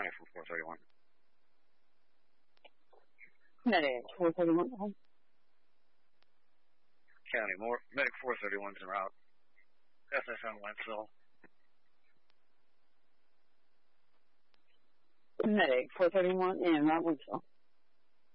County for 431. Medic 431. County, Medic 431's en route. SSM Wentzville. Medic 431 in Route Wentzville.